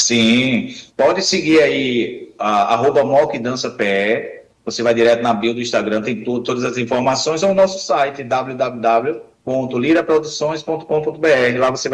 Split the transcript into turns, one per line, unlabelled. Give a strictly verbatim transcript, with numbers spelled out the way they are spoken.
Sim, pode seguir aí, a, arroba Mock Dança P E, você vai direto na bio do Instagram, tem tu, todas as informações, ou o nosso site, w w w ponto lira produções ponto com ponto b r, lá você